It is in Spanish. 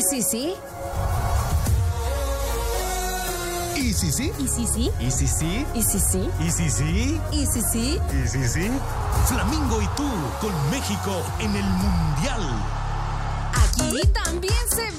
si sí? ¿Y si sí? ¿Y si sí? ¿Y si sí? ¿Y si sí? ¿Y si sí? ¿Y si sí? ¿Y si sí? Flamingo y tú con México en el Mundial. Aquí también se